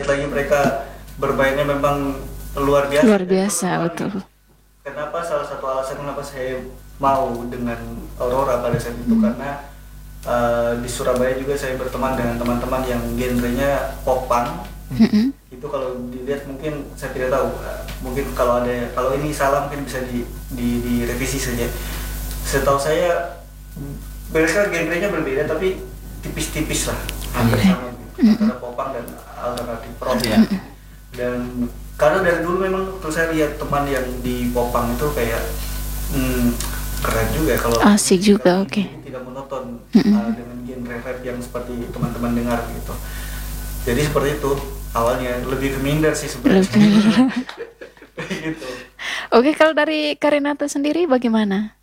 lagi mereka bermainnya memang luar biasa. Luar biasa, betul. Kenapa salah satu alasan kenapa saya mau dengan Aurora pada saat itu karena di Surabaya juga saya berteman dengan teman-teman yang genrenya pop punk. Itu kalau dilihat mungkin saya tidak tahu, mungkin kalau ini salah mungkin bisa direvisi saja. Setahu saya mereka genrenya berbeda tapi tipis-tipis lah, hampir sama antara pop punk dan alternatif rock. Dan karena dari dulu memang terus saya lihat teman yang di pop punk itu kayak keren juga ya kalau asik juga, oke. Tidak monoton dengan genre rap yang seperti teman-teman dengar gitu. Jadi seperti itu awalnya, lebih ke minder sih sebenarnya. Gitu. Oke, kalau dari Karinata sendiri bagaimana?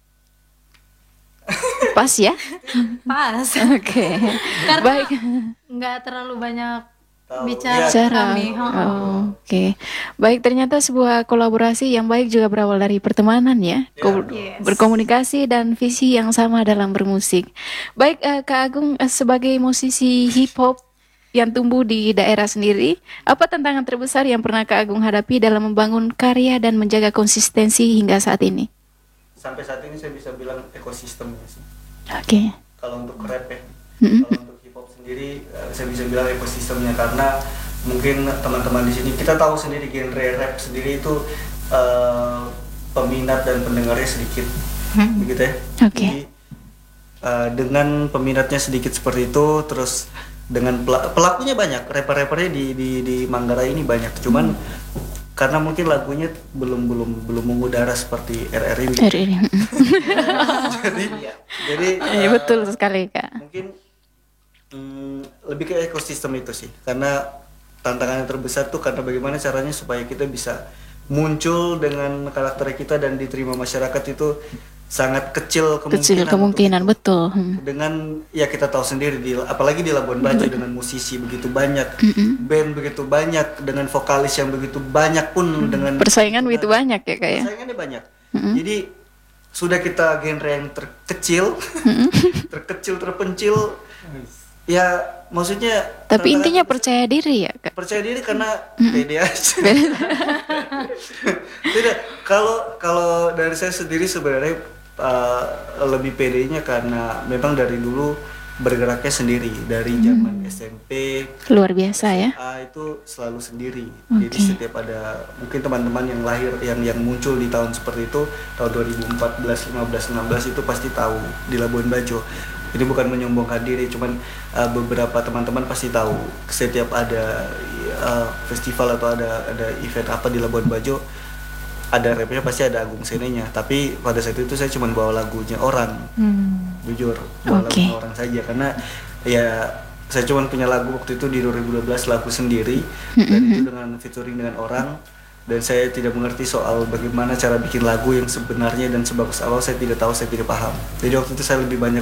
Pas ya? Pas. Oke. Karena Baik. nggak terlalu banyak Tahu. bicara Iya. kami. Oke. Baik, ternyata sebuah kolaborasi yang baik juga berawal dari pertemanan ya. Yes. Berkomunikasi dan visi yang sama dalam bermusik. Baik, Kak Agung, sebagai musisi hip hop yang tumbuh di daerah sendiri, apa tantangan terbesar yang pernah Kak Agung hadapi dalam membangun karya dan menjaga konsistensi hingga saat ini? Sampai saat ini saya bisa bilang ekosistemnya sih. Oke. Kalau untuk rap ya, kalau untuk hip hop sendiri saya bisa bilang ekosistemnya karena mungkin teman-teman di sini kita tahu sendiri genre rap sendiri itu peminat dan pendengarnya sedikit, begitu ya. Oke. Jadi dengan peminatnya sedikit seperti itu, terus dengan pelakunya banyak, rapper-rappernya di Manggarai ini banyak, cuman karena mungkin lagunya belum mengudara seperti RRI. RRI. jadi Betul sekali, Kak. mungkin lebih ke ekosistem itu sih, karena tantangan yang terbesar tuh karena bagaimana caranya supaya kita bisa muncul dengan karakter kita dan diterima masyarakat itu sangat kecil Kemungkinan betul. Dengan ya kita tahu sendiri apalagi di Labuan Bajo dengan musisi begitu banyak, band begitu banyak, dengan vokalis yang begitu banyak pun dengan Persaingan begitu banyak ya, Kak ya. Persaingannya banyak. Jadi sudah kita genre yang terkecil, terpencil, ya maksudnya. Tapi intinya percaya diri ya, Kak. Percaya diri karena pede aja. Tidak, kalau dari saya sendiri sebenarnya lebih pedenya karena memang dari dulu bergeraknya sendiri dari zaman SMP. Luar biasa ya. Itu selalu sendiri. Jadi setiap ada mungkin teman-teman yang lahir yang muncul di tahun seperti itu, tahun 2014, 15, 16 itu pasti tahu di Labuan Bajo. Ini bukan menyombongkan diri, cuman beberapa teman-teman pasti tahu setiap ada festival atau ada event apa di Labuan Bajo, ada rapnya pasti ada Agung Senenya. Tapi pada saat itu saya cuma bawa lagunya orang, jujur bawa lagunya orang saja, karena ya saya cuma punya lagu waktu itu di 2012 lagu sendiri, dan itu dengan featuring dengan orang. Dan saya tidak mengerti soal bagaimana cara bikin lagu yang sebenarnya dan sebagus awal saya tidak tahu, saya tidak paham. Jadi waktu itu saya lebih banyak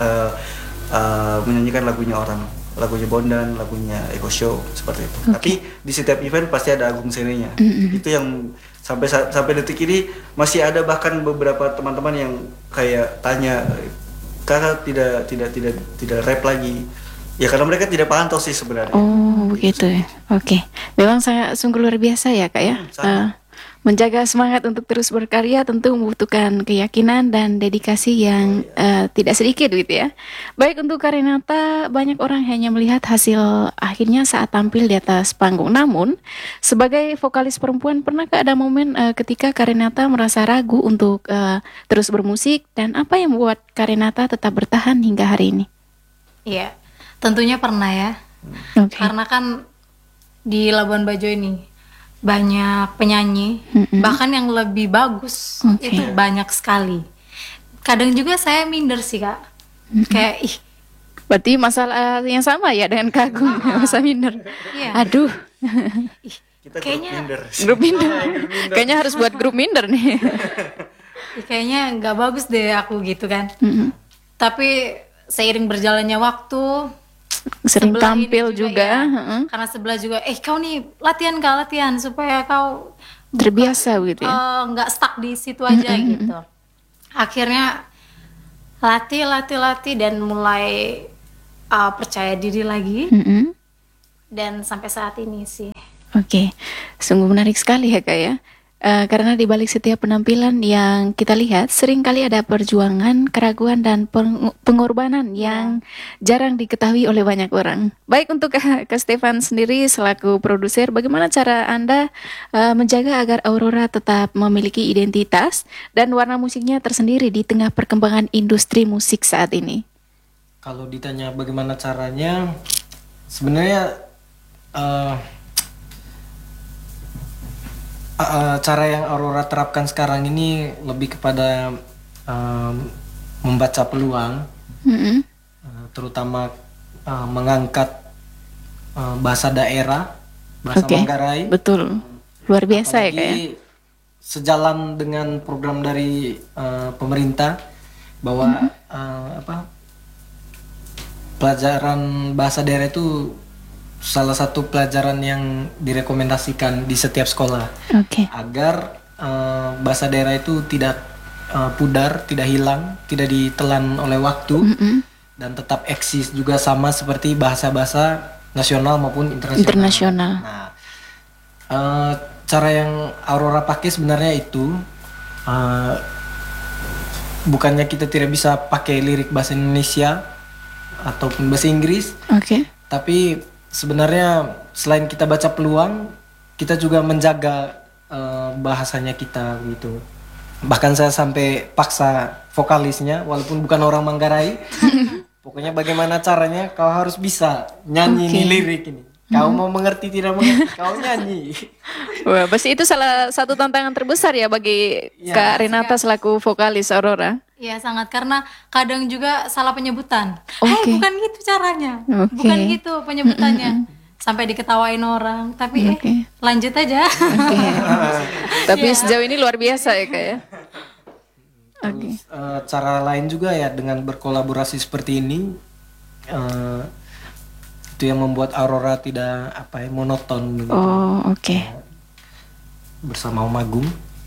menyanyikan lagunya orang, lagunya Bondan, lagunya Eko Show seperti itu. Tapi di setiap event pasti ada Agung Senenya. Itu yang sampai detik ini masih ada, bahkan beberapa teman-teman yang kayak tanya, "Kakak tidak rap lagi?" Ya karena mereka tidak pantau sih sebenarnya. Oh begitu ya. Oke. Memang saya sungguh luar biasa ya, Kak ya. Menjaga semangat untuk terus berkarya tentu membutuhkan keyakinan dan dedikasi yang tidak sedikit gitu ya. Baik, untuk Karinata, banyak orang hanya melihat hasil akhirnya saat tampil di atas panggung. Namun sebagai vokalis perempuan, pernahkah ada momen ketika Karinata merasa ragu untuk terus bermusik, dan apa yang membuat Karinata tetap bertahan hingga hari ini? Iya, tentunya pernah ya. Karena kan di Labuan Bajo ini banyak penyanyi, bahkan yang lebih bagus itu banyak sekali. Kadang juga saya minder sih, Kak. Kayak berarti masalah yang sama ya dengan Kak Agung, masa minder. Iya. Aduh. Kita Kayaknya grup minder. Kayaknya harus buat grup minder nih. kayaknya nggak bagus deh aku gitu kan. Tapi seiring berjalannya waktu, sering sebelah ini tampil juga, karena sebelah juga kau nih latihan supaya kau terbiasa gitu ya. nggak stuck di situ aja gitu. Akhirnya latih dan mulai percaya diri lagi, dan sampai saat ini sih. Oke, sungguh menarik sekali ya Kak ya. Karena di balik setiap penampilan yang kita lihat, seringkali ada perjuangan, keraguan, dan pengorbanan yang jarang diketahui oleh banyak orang. Baik, untuk Kak Stefan sendiri selaku produser, bagaimana cara Anda menjaga agar Aurora tetap memiliki identitas dan warna musiknya tersendiri di tengah perkembangan industri musik saat ini? Kalau ditanya bagaimana caranya, sebenarnya cara yang Aurora terapkan sekarang ini lebih kepada membaca peluang, terutama mengangkat bahasa daerah, bahasa Manggarai. Betul, luar biasa. Apalagi ya Kak ya. Sejalan dengan program dari pemerintah bahwa pelajaran bahasa daerah itu salah satu pelajaran yang direkomendasikan di setiap sekolah, agar bahasa daerah itu tidak pudar, tidak hilang, tidak ditelan oleh waktu, dan tetap eksis juga sama seperti bahasa-bahasa nasional maupun internasional. Nah, cara yang Aurora pakai sebenarnya itu bukannya kita tidak bisa pakai lirik bahasa Indonesia ataupun bahasa Inggris, tapi sebenarnya selain kita baca peluang, kita juga menjaga bahasanya kita gitu. Bahkan saya sampai paksa vokalisnya, walaupun bukan orang Manggarai, pokoknya bagaimana caranya kau harus bisa nyanyi nih lirik ini. Kau mau mengerti tidak mengerti, kau nyanyi. Wah, pasti itu salah satu tantangan terbesar ya bagi Kak Renata selaku vokalis Aurora. Ya sangat, karena kadang juga salah penyebutan. Bukan gitu caranya, bukan gitu penyebutannya. Sampai diketawain orang, tapi lanjut aja. Tapi sejauh ini luar biasa ya Kak ya. Terus, cara lain juga ya dengan berkolaborasi seperti ini, itu yang membuat Aurora tidak monoton gitu. Bersama Om Agung.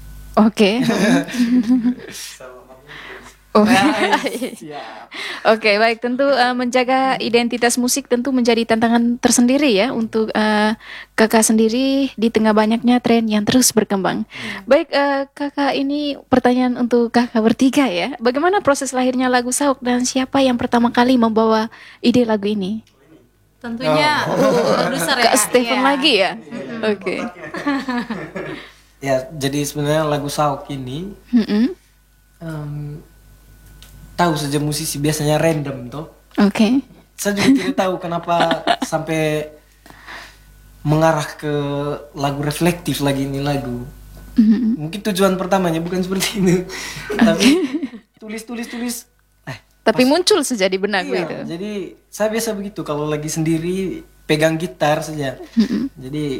Baik, tentu menjaga identitas musik tentu menjadi tantangan tersendiri ya untuk kakak sendiri di tengah banyaknya tren yang terus berkembang. Baik, kakak, ini pertanyaan untuk kakak bertiga ya. Bagaimana proses lahirnya lagu Sauk dan siapa yang pertama kali membawa ide lagu ini? Tentunya produser ya. Kak Stefan lagi ya. Ya, jadi sebenarnya lagu Sauk ini tahu saja musisi biasanya random toh. Saya juga tidak tahu kenapa sampai mengarah ke lagu reflektif lagi ini lagu. Mungkin tujuan pertamanya bukan seperti itu. Tapi tulis. Tapi muncul saja di benakku itu. Jadi saya biasa begitu kalau lagi sendiri pegang gitar saja. Jadi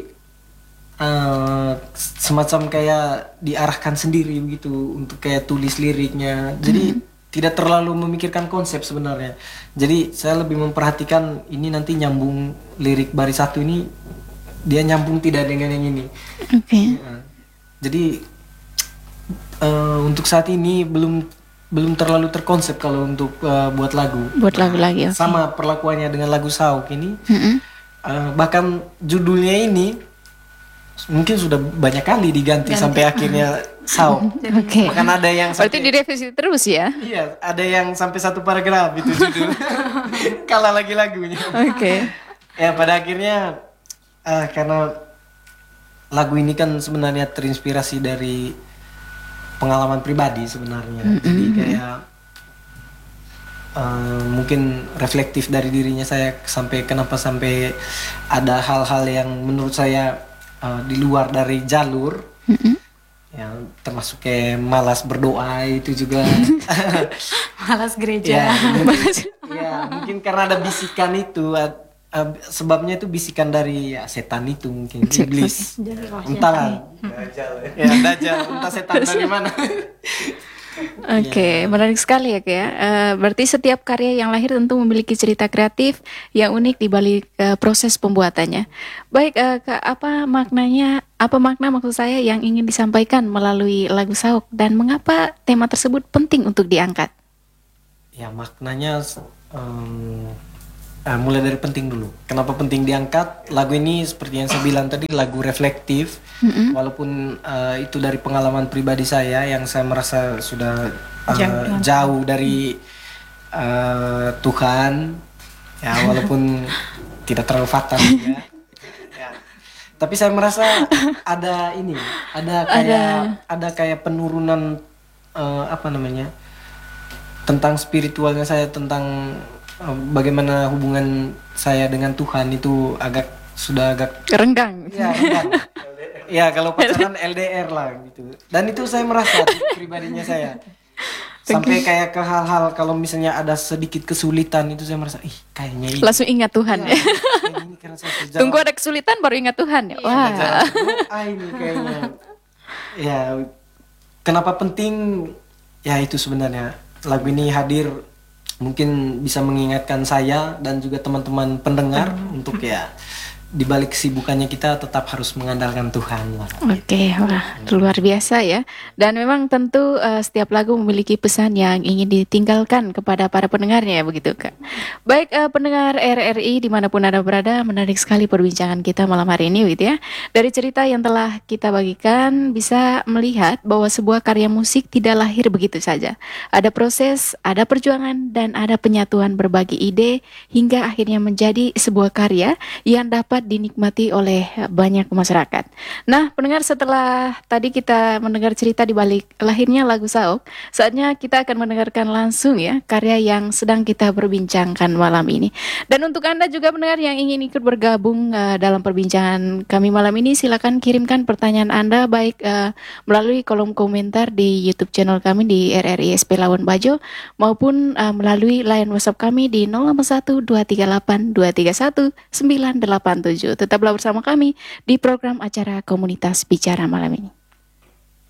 semacam kayak diarahkan sendiri begitu untuk kayak tulis liriknya. Jadi tidak terlalu memikirkan konsep sebenarnya. Jadi saya lebih memperhatikan ini nanti nyambung lirik baris satu ini, dia nyambung tidak dengan yang ini. Jadi untuk saat ini belum terlalu terkonsep kalau untuk buat lagu. Lagi. Sama perlakuannya dengan lagu Sauk ini. Bahkan judulnya ini mungkin sudah banyak kali diganti sampai akhirnya Sauk. Bahkan ada yang berarti direvisi terus ya? Iya, ada yang sampai satu paragraf itu judul. Kalah lagi lagunya. Ya pada akhirnya karena lagu ini kan sebenarnya terinspirasi dari pengalaman pribadi sebenarnya. Jadi kayak mungkin reflektif dari dirinya saya kenapa sampai ada hal-hal yang menurut saya di luar dari jalur, yang termasuk kayak malas berdoa itu juga. Malas gereja. Mungkin karena ada bisikan itu, sebabnya itu bisikan dari setan itu mungkin, iblis, entahlah. Dajjal, entah setan dari mana. Menarik sekali ya Kak ya. Berarti setiap karya yang lahir tentu memiliki cerita kreatif yang unik di balik proses pembuatannya. Baik, Kak, apa makna maksud saya yang ingin disampaikan melalui lagu Sauk dan mengapa tema tersebut penting untuk diangkat? Ya, maknanya mulai dari penting dulu. Kenapa penting diangkat? Lagu ini seperti yang saya bilang tadi, lagu reflektif. Walaupun itu dari pengalaman pribadi saya yang saya merasa sudah jauh dari Tuhan. Ya, walaupun tidak terlalu fatal ya. Ya. Tapi saya merasa ada kayak penurunan tentang spiritualnya saya, tentang bagaimana hubungan saya dengan Tuhan itu sudah agak renggang. Ya, renggang. Ya, kalau pacaran LDR lah gitu. Dan itu saya merasa pribadinya saya. Sampai kayak ke hal-hal kalau misalnya ada sedikit kesulitan itu saya merasa kayaknya ini. Langsung ingat Tuhan ya. Ini karena saya Tunggu ada kesulitan baru ingat Tuhan ya. Wah. Ini kayaknya. Ya, kenapa penting? Ya itu sebenarnya lagu ini hadir mungkin bisa mengingatkan saya dan juga teman-teman pendengar untuk ya di balik kesibukannya kita tetap harus mengandalkan Tuhan lah. Oke, wah luar biasa ya. Dan memang tentu setiap lagu memiliki pesan yang ingin ditinggalkan kepada para pendengarnya ya, begitu Kak. Baik pendengar RRI dimanapun Anda berada, menarik sekali perbincangan kita malam hari ini gitu ya. Dari cerita yang telah kita bagikan bisa melihat bahwa sebuah karya musik tidak lahir begitu saja. Ada proses, ada perjuangan, dan ada penyatuan berbagai ide hingga akhirnya menjadi sebuah karya yang dapat dinikmati oleh banyak masyarakat. Nah, pendengar, setelah tadi kita mendengar cerita di balik lahirnya lagu Saok, saatnya kita akan mendengarkan langsung ya karya yang sedang kita perbincangkan malam ini. Dan untuk Anda juga pendengar yang ingin ikut bergabung dalam perbincangan kami malam ini, silakan kirimkan pertanyaan Anda baik melalui kolom komentar di YouTube channel kami di RRI SP Labuan Bajo maupun melalui line WhatsApp kami di 081 238 231 987. Tetaplah bersama kami di program acara Komunitas Bicara malam ini.